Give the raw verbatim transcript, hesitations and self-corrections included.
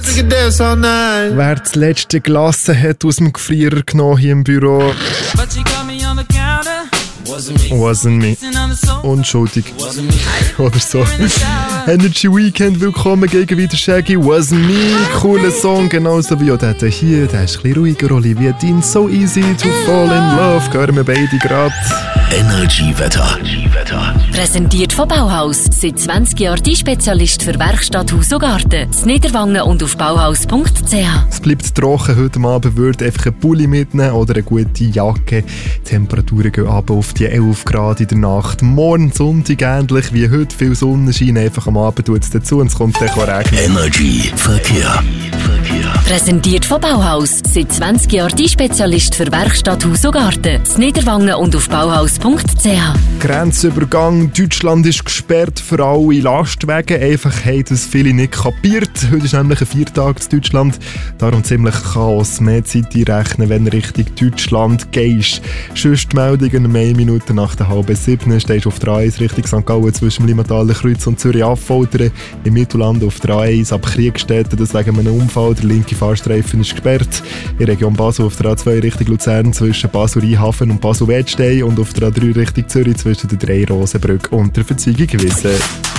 Wer das letzte Glas hat aus dem Gefrierer genommen hier im Büro? Wasn't me. Unschuldig. Oder so. Energy Weekend, willkommen gegen wieder Shaggy. Wasn't me. Cooler Song, genauso wie auch der hier. Der ist ein bisschen ruhiger, Olivia Dean. So easy to fall in love. Hören wir beide gerade. Energy Wetter. Präsentiert von Bauhaus. Seit zwanzig Jahren die Spezialist für Werkstatt, Haus und Garten. In Niederwangen und auf bauhaus punkt c h. Es bleibt trocken heute Abend. Würde einfach einen Pulli mitnehmen oder eine gute Jacke. Die Temperaturen gehen ab auf die elf Grad in der Nacht. Morgen Sonntag ähnlich wie heute. Viel Sonnenschein. Einfach am Abend tut es dazu und es kommt dann regnen. Energy Verkehr. Präsentiert von Bauhaus. Seit zwanzig Jahren die Spezialist für Werkstatt, Haus und Garten. In Niederwangen und auf bauhaus punkt c h. Grenzübergang. Deutschland ist gesperrt für alle Lastwagen. Einfach haben das viele nicht kapiert. Heute ist nämlich ein Viertag in Deutschland. Darum ziemlich Chaos. Mehr Zeit einrechnen, wenn du Richtung Deutschland gehst. Sonst die Meldungen um eine Minute nach der halben sieben. Stehst auf der A eins Richtung Sankt Gallen zwischen Limataler Kreuz und Zürich Affoltern. Im Mittelland auf der A eins ab Kriegstätten. Das wegen einem Unfall. Der linke Fahrstreifen ist gesperrt. In der Region Basel auf der A zwei Richtung Luzern zwischen Basel-Rheinhafen und Basel-Wettstein und auf der A drei Richtung Zürich zwischen der Drei-Rosenbrücke und der Verzweigung Wissen.